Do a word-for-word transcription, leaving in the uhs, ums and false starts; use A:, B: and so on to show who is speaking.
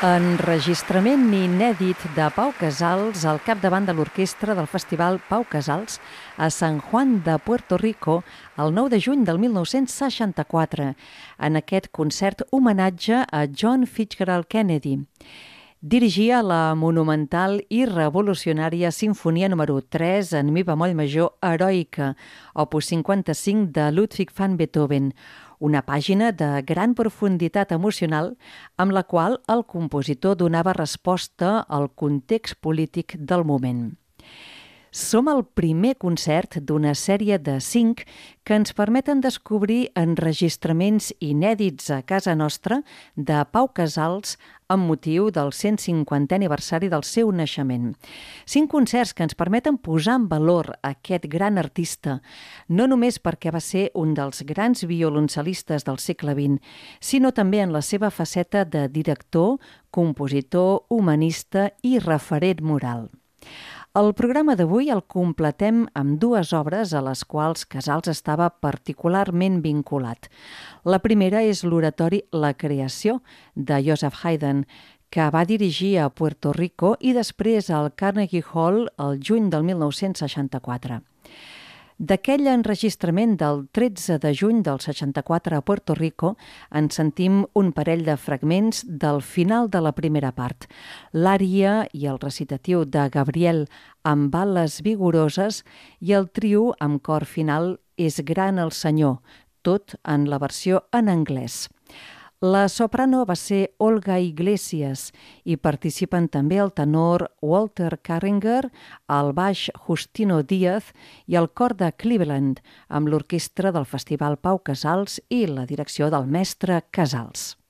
A: Enregistrament inèdit de Pau Casals al capdavant de l'orquestra del Festival Pau Casals a San Juan de Puerto Rico el nou de juny del mil nou-cents seixanta-quatre, en aquest concert homenatge a John Fitzgerald Kennedy. Dirigia la monumental i revolucionària Simfonia número tres en mi bemoll major heroica, opus cinquanta-cinc de Ludwig van Beethoven, una pàgina de gran profunditat emocional amb la qual el compositor donava resposta al context polític del moment. Som el primer concert d'una sèrie de cinc que ens permeten descobrir enregistraments inèdits a casa nostra de Pau Casals amb motiu del cent cinquantè aniversari del seu naixement. Cinc concerts que ens permeten posar en valor aquest gran artista, no només perquè va ser un dels grans violoncel·listes del segle vint, sinó també en la seva faceta de director, compositor, humanista i referent moral. El programa d'avui el completem amb dues obres a les quals Casals estava particularment vinculat. La primera és l'oratori La creació, de Joseph Haydn, que va dirigir a Puerto Rico i després al Carnegie Hall el juny del mil nou-cents seixanta-quatre. D'aquell enregistrament del tretze de juny del seixanta-quatre a Puerto Rico en sentim un parell de fragments del final de la primera part. L'ària i el recitatiu de Gabriel amb bales vigoroses i el trio amb cor final És gran el Senyor, tot en la versió en anglès. La soprano va ser Olga Iglesias i participen també el tenor Walter Carringer, el baix Justino Díaz i el cor de Cleveland, amb l'orquestra del Festival Pau Casals i la direcció del mestre Casals.